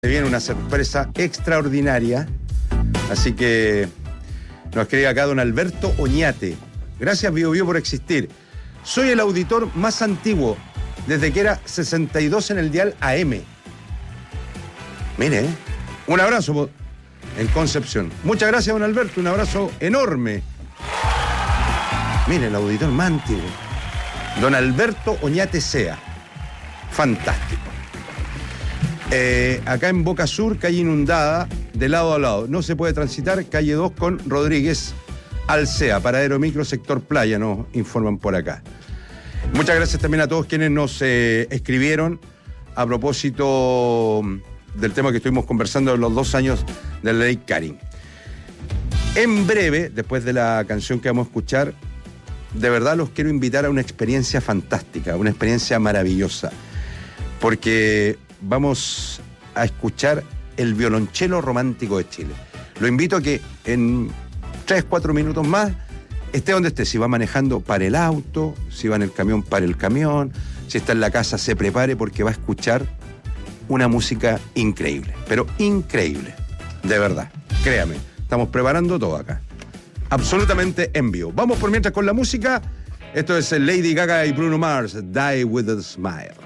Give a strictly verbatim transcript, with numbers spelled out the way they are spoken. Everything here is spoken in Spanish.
Viene una sorpresa extraordinaria, así que nos escribe acá don Alberto Oñate. Gracias Bio Bio por existir. Soy el auditor más antiguo, desde que era sesenta y dos en el dial A M. Mire, ¿eh? Un abrazo en Concepción. Muchas gracias don Alberto, un abrazo enorme. Mire, el auditor más antiguo, don Alberto Oñate Sea. Fantástico. Eh, acá en Boca Sur, calle inundada, de lado a lado. No se puede transitar, calle dos con Rodríguez Alcea, paradero micro, sector playa, nos informan por acá. Muchas gracias también a todos quienes nos eh, escribieron a propósito del tema que estuvimos conversando de los dos años de la ley Karin. En breve, después de la canción que vamos a escuchar, de verdad los quiero invitar a una experiencia fantástica, una experiencia maravillosa, porque vamos a escuchar el violonchelo romántico de Chile. Lo invito a que en tres, cuatro minutos más esté donde esté. Si va manejando, pare el auto. Si va en el camión, pare el camión. Si está en la casa, se prepare porque va a escuchar una música increíble. Pero increíble. De verdad. Créame. Estamos preparando todo acá. Absolutamente en vivo. Vamos por mientras con la música. Esto es Lady Gaga y Bruno Mars. Die with a Smile.